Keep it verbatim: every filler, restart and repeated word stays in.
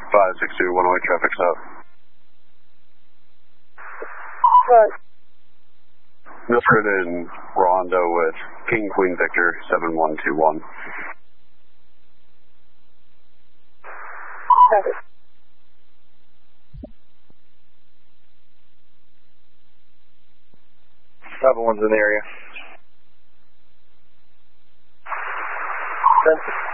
five six two, one oh eight traffic stop. Right. Milford and Rondo with King Queen Victor, seven one two one. Copy. Seven one's in the area. Census.